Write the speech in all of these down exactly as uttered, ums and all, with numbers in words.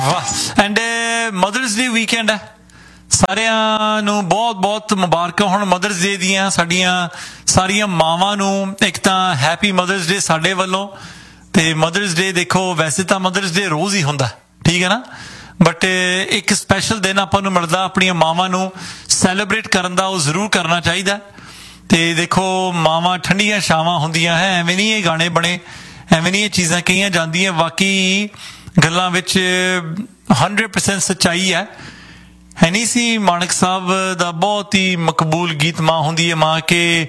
ਵਾਹ and mothers day weekend ਹੈ, ਸਾਰਿਆਂ ਨੂੰ ਬਹੁਤ ਬਹੁਤ ਮੁਬਾਰਕਾਂ ਹੁਣ ਮਦਰਸ ਡੇ ਦੀਆਂ। ਸਾਡੀਆਂ ਸਾਰੀਆਂ ਮਾਵਾਂ ਨੂੰ ਇੱਕ ਤਾਂ ਹੈਪੀ ਮਦਰਸ ਡੇ ਸਾਡੇ ਵੱਲੋਂ। ਤੇ ਮਦਰਸ ਡੇ ਦੇਖੋ ਵੈਸੇ ਤਾਂ ਮਦਰਸ ਡੇ ਰੋਜ਼ ਹੀ ਹੁੰਦਾ, ਠੀਕ ਹੈ ਨਾ, ਬਟ ਇੱਕ ਸਪੈਸ਼ਲ ਦਿਨ ਆਪਾਂ ਨੂੰ ਮਿਲਦਾ ਆਪਣੀਆਂ ਮਾਵਾਂ ਨੂੰ ਸੈਲੀਬ੍ਰੇਟ ਕਰਨ ਦਾ, ਉਹ ਜ਼ਰੂਰ ਕਰਨਾ ਚਾਹੀਦਾ। ਤੇ ਦੇਖੋ ਮਾਵਾਂ ਠੰਡੀਆਂ ਛਾਵਾਂ ਹੁੰਦੀਆਂ ਹੈ, ਐਵੇਂ ਨਹੀਂ ਇਹ ਗਾਣੇ ਬਣੇ, ਐਵੇਂ ਨਹੀਂ ਇਹ ਚੀਜ਼ਾਂ ਕਹੀਆਂ ਜਾਂਦੀਆਂ, ਵਾਕਈ ਗੱਲਾਂ ਵਿੱਚ ਹੰਡਰਡ ਪਰਸੈਂਟ ਸੱਚਾਈ ਹੈ। ਹੈ ਨਹੀਂ ਸੀ ਮਾਣਕ ਸਾਹਿਬ ਦਾ ਬਹੁਤ ਹੀ ਮਕਬੂਲ ਗੀਤ, ਮਾਂ ਹੁੰਦੀ ਹੈ ਮਾਂ ਕੇ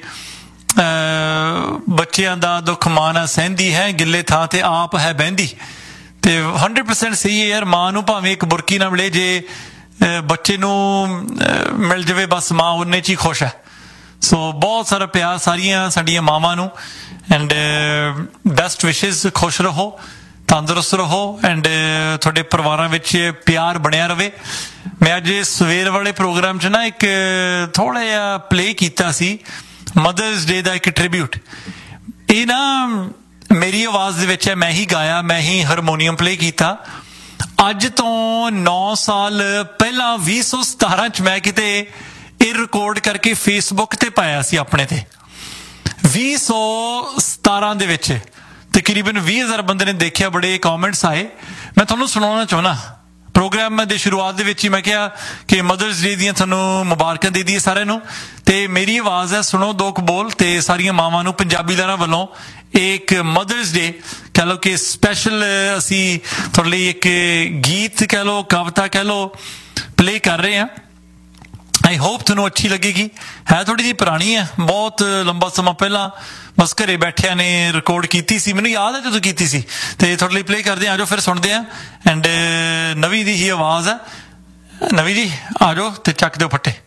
ਬੱਚਿਆਂ ਦਾ ਦੁੱਖ ਮਾਂ ਨਾ ਸਹਿੰਦੀ ਹੈ, ਗਿੱਲੇ ਥਾਂ ਤੇ ਆਪ ਹੈ ਬਹਿੰਦੀ। ਤੇ ਹੰਡਰਡ ਪਰਸੈਂਟ ਸਹੀ ਹੈ ਯਾਰ, ਮਾਂ ਨੂੰ ਭਾਵੇਂ ਇੱਕ ਬੁਰਕੀ ਨਾ ਮਿਲੇ, ਜੇ ਬੱਚੇ ਨੂੰ ਮਿਲ ਜਾਵੇ ਬਸ ਮਾਂ ਉਨੇ 'ਚ ਹੀ ਖੁਸ਼ ਹੈ। ਸੋ ਬਹੁਤ ਸਾਰਾ ਪਿਆਰ ਸਾਰੀਆਂ ਸਾਡੀਆਂ ਮਾਵਾਂ ਨੂੰ ਐਂਡ ਬੈਸਟ ਵਿਸ਼ੇਸ। ਖੁਸ਼ ਰਹੋ, ਤੰਦਰੁਸਤ ਰਹੋ ਐਂਡ ਤੁਹਾਡੇ ਪਰਿਵਾਰਾਂ ਵਿੱਚ ਪਿਆਰ ਬਣਿਆ ਰਵੇ। ਮੈਂ ਅੱਜ ਸਵੇਰ ਵਾਲੇ ਪ੍ਰੋਗਰਾਮ 'ਚ ਨਾ ਇੱਕ ਥੋੜ੍ਹਾ ਜਿਹਾ ਪਲੇ ਕੀਤਾ ਸੀ ਮਦਰਸ ਡੇ ਦਾ ਇੱਕ ਟ੍ਰਿਬਿਊਟ। ਇਹ ਨਾ ਮੇਰੀ ਆਵਾਜ਼ ਦੇ ਵਿੱਚ ਹੈ, ਮੈਂ ਹੀ ਗਾਇਆ, ਮੈਂ ਹੀ ਹਾਰਮੋਨੀਅਮ ਪਲੇ ਕੀਤਾ। ਅੱਜ ਤੋਂ ਨੌ ਸਾਲ ਪਹਿਲਾਂ ਵੀਹ ਸੌ ਸਤਾਰਾਂ 'ਚ ਮੈਂ ਕਿਤੇ ਇਹ ਰਿਕਾਰਡ ਕਰਕੇ ਫੇਸਬੁੱਕ ਤੇ ਪਾਇਆ ਸੀ ਆਪਣੇ ਤੇ। ਵੀਹ ਸੌ ਸਤਾਰਾਂ ਦੇ ਵਿੱਚ ਤਕਰੀਬਨ ਵੀਹ ਹਜ਼ਾਰ ਬੰਦੇ ਨੇ ਦੇਖਿਆ, ਬੜੇ ਕਮੈਂਟਸ ਆਏ। ਮੈਂ ਤੁਹਾਨੂੰ ਸੁਣਾਉਣਾ ਚਾਹੁੰਦਾ। ਪ੍ਰੋਗਰਾਮ ਦੇ ਸ਼ੁਰੂਆਤ ਦੇ ਵਿੱਚ ਹੀ ਮੈਂ ਕਿਹਾ ਕਿ ਮਦਰਸ ਡੇ ਦੀਆਂ ਤੁਹਾਨੂੰ ਮੁਬਾਰਕਾਂ ਦੇ ਦਈਏ ਸਾਰਿਆਂ ਨੂੰ। ਤੇ ਮੇਰੀ ਆਵਾਜ਼ ਹੈ, ਸੁਣੋ ਦੋ ਕੁ ਬੋਲ। ਤੇ ਸਾਰੀਆਂ ਮਾਵਾਂ ਨੂੰ ਪੰਜਾਬੀ ਲਹਿਰਾਂ ਵੱਲੋਂ ਇੱਕ ਮਦਰਸ ਡੇ ਕਹਿ ਲਓ ਕਿ ਸਪੈਸ਼ਲ ਅਸੀਂ ਤੁਹਾਡੇ ਲਈ ਇੱਕ ਗੀਤ ਕਹਿ ਲਓ, ਕਵਿਤਾ ਕਹਿ ਲਓ, ਪਲੇ ਕਰ ਰਹੇ ਹਾਂ। ਆਈ ਹੋਪ ਤੁਹਾਨੂੰ ਅੱਛੀ ਲੱਗੇਗੀ। ਹੈ ਥੋੜ੍ਹੀ ਜਿਹੀ ਪੁਰਾਣੀ ਹੈ, ਬਹੁਤ ਲੰਬਾ ਸਮਾਂ ਪਹਿਲਾਂ ਬਸ ਘਰੇ ਬੈਠਿਆਂ ਨੇ ਰਿਕਾਰਡ ਕੀਤੀ ਸੀ, ਮੈਨੂੰ ਯਾਦ ਹੈ ਜਦੋਂ ਕੀਤੀ ਸੀ। ਤੇ ਤੁਹਾਡੇ ਲਈ ਪਲੇ ਕਰਦੇ ਆ ਜਾਓ, ਫਿਰ ਸੁਣਦੇ ਹਾਂ। ਐਂਡ ਨਵੀਂ ਦੀ ਹੀ ਆਵਾਜ਼ ਹੈ। ਨਵੀਂ ਜੀ ਆ ਜਾਓ ਤੇ ਚੱਕ ਦਿਓ ਫੱਟੇ।